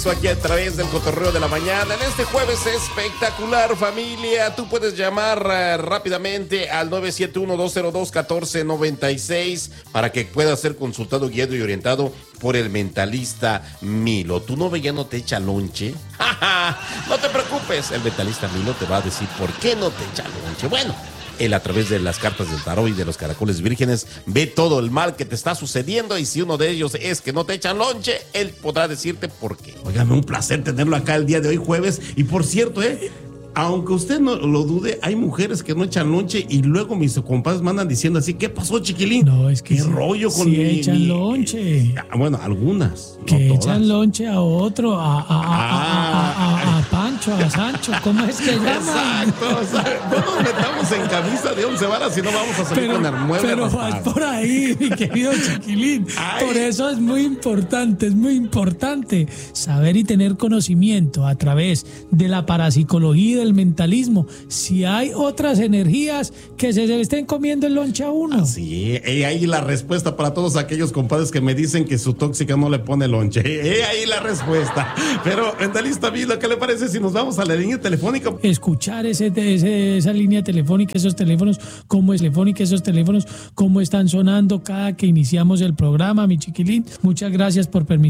regreso aquí a través del Cotorreo de la Mañana. En este jueves espectacular, familia. Tú puedes llamar rápidamente al 971-202-1496 para que puedas ser consultado, guiado y orientado por el mentalista Milo. ¿Tu novia ya no te echa lonche? No te preocupes, el mentalista Milo te va a decir por qué no te echa lonche. Bueno, él a través de las cartas del tarot y de los caracoles vírgenes ve todo el mal que te está sucediendo, y si uno de ellos es que no te echan lonche, él podrá decirte por qué. Óigame, un placer tenerlo acá el día de hoy, jueves. Y por cierto, aunque usted no lo dude, hay mujeres que no echan lonche y luego mis compadres mandan diciendo así: ¿qué pasó, chiquilín? No, es que ¿qué rollo con sí echan lonche? Bueno, algunas. Que no echan todas. lonche a otro, a Pancho, a Sancho, ¿cómo es que llaman? Exacto, no nos metamos en camisa de 11 varas, si no vamos a salir con el mueble Pero raspado. vas por ahí, mi querido chiquilín. Ay. Por eso es muy importante saber y tener conocimiento a través de la parapsicología y del mentalismo, si hay otras energías que se le estén comiendo el lonche a uno. Sí, ahí la respuesta para todos aquellos compadres que me dicen que su tóxica no le pone lonche. Ahí la respuesta. Pero, mentalista Milo, ¿qué le parece si nos vamos a la línea telefónica? Escuchar esa línea telefónica, esos teléfonos, cómo están sonando cada que iniciamos el programa, mi chiquilín. Muchas gracias por permitirme